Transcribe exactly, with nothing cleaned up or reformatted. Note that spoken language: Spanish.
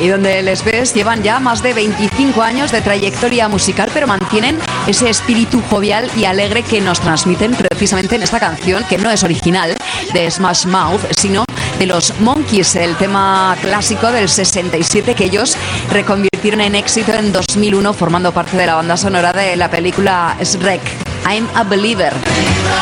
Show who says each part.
Speaker 1: y donde les ves llevan ya más de veinticinco años de trayectoria musical, pero mantienen ese espíritu jovial y alegre que nos transmiten precisamente en esta canción, que no es original de Smash Mouth, sino de los Monkees, el tema clásico del sesenta y siete que ellos reconvirtieron en éxito en dos mil uno, formando parte de la banda sonora de la película Shrek. I'm a Believer.